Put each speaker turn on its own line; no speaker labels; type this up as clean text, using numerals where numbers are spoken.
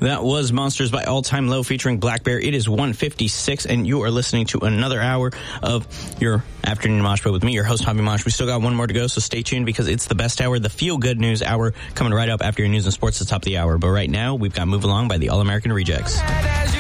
That was Monsters by All Time Low featuring Black Bear. It is 1:56, and you are listening to another hour of your afternoon mosh pit with me, your host, Hobby Mosh. We still got one more to go, so stay tuned because it's the best hour, the feel-good news hour, coming right up after your news and sports at the top of the hour. But right now, we've got Move Along by the All-American Rejects.